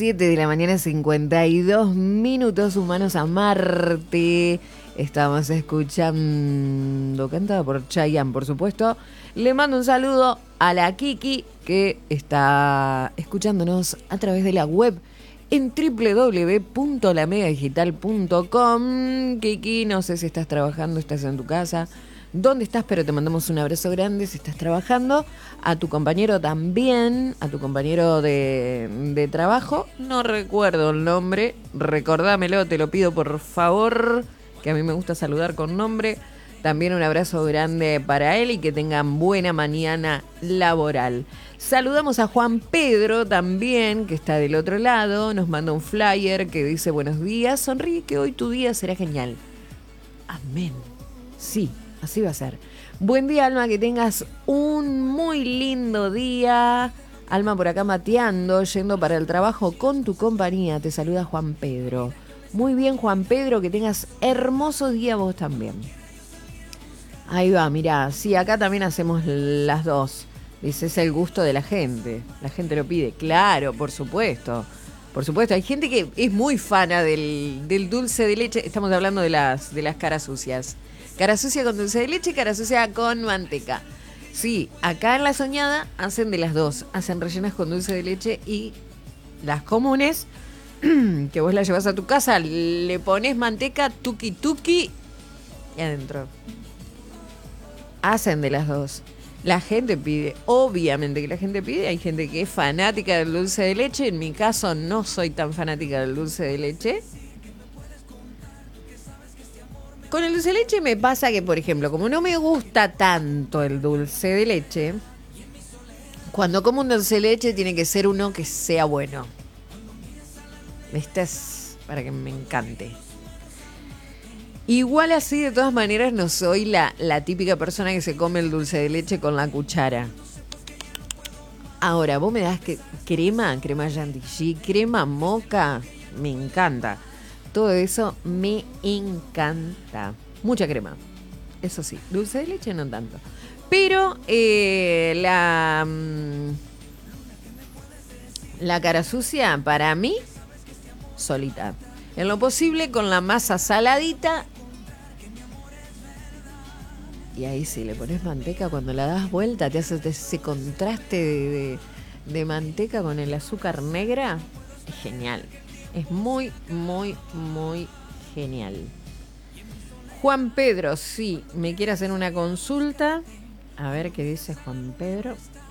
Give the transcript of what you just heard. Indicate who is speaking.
Speaker 1: 7 de la mañana, 52 minutos, Humanos a Marte. Estamos escuchando, cantada por Chayanne, por supuesto. Le mando un saludo a la Kiki, que está escuchándonos a través de la web en www.lamegadigital.com. Kiki, no sé si estás trabajando, estás en tu casa, dónde estás, pero te mandamos un abrazo grande si estás trabajando. A tu compañero también, a tu compañero de trabajo, no recuerdo el nombre, recordámelo, te lo pido por favor, que a mí me gusta saludar con nombre. También un abrazo grande para él y que tengan buena mañana laboral. Saludamos a Juan Pedro también, que está del otro lado, nos manda un flyer que dice: buenos días, sonríe que hoy tu día será genial. Amén. Sí, así va a ser. Buen día, Alma, que tengas un muy lindo día. Alma por acá mateando, yendo para el trabajo con tu compañía. Te saluda Juan Pedro. Muy bien, Juan Pedro, que tengas hermoso día vos también. Ahí va, mirá, sí, acá también hacemos las dos. Dice, es el gusto de la gente. La gente lo pide. Claro, por supuesto. Por supuesto, hay gente que es muy fana del dulce de leche. Estamos hablando de las caras sucias. Cara sucia con dulce de leche y cara sucia con manteca. Sí, acá en La Soñada hacen de las dos. Hacen rellenas con dulce de leche y las comunes, que vos las llevas a tu casa, le pones manteca, tuki tuki y adentro. Hacen de las dos. La gente pide, obviamente que la gente pide. Hay gente que es fanática del dulce de leche. En mi caso no soy tan fanática del dulce de leche. Con el dulce de leche me pasa que, por ejemplo, como no me gusta tanto el dulce de leche, cuando como un dulce de leche tiene que ser uno que sea bueno. Este es para que me encante. Igual así, de todas maneras, no soy la típica persona que se come el dulce de leche con la cuchara. Ahora, vos me das crema chantilly, crema moca, me encanta. Todo eso me encanta. Mucha crema, eso sí. Dulce de leche no tanto. Pero la cara sucia, para mí, solita. En lo posible con la masa saladita. Y ahí sí, le pones manteca, cuando la das vuelta te hace ese contraste de manteca con el azúcar negra. Es genial. Es muy, muy, muy genial. Juan Pedro, sí, me quiere hacer una consulta. A ver qué dice Juan Pedro.